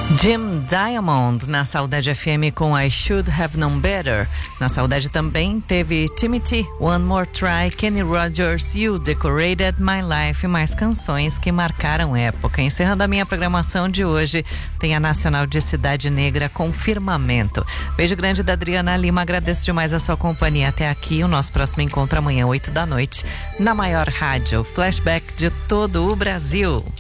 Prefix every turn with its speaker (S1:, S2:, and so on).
S1: Jim Diamond na Saudade FM com I Should Have Known Better. Na Saudade também teve Timothy, One More Try, Kenny Rogers, You Decorated My Life e mais canções que marcaram época. Encerrando a minha programação de hoje, tem a Nacional de Cidade Negra com Firmamento. Beijo grande da Adriana Lima, agradeço demais a sua companhia até aqui. O nosso próximo encontro amanhã, 8 da noite, na maior rádio Flashback de todo o Brasil.